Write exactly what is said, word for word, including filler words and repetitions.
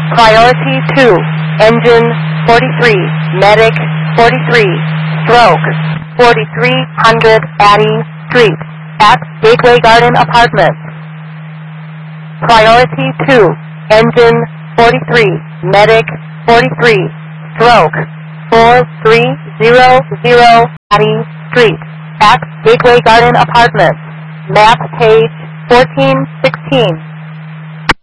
Priority two, engine forty-three, medic forty-three, stroke forty-three hundred Addy Street, at Gateway Garden Apartments. Priority two, engine forty-three, medic forty-three, stroke four three zero zero Addy Street, at Gateway Garden Apartments. Map page fourteen sixteen.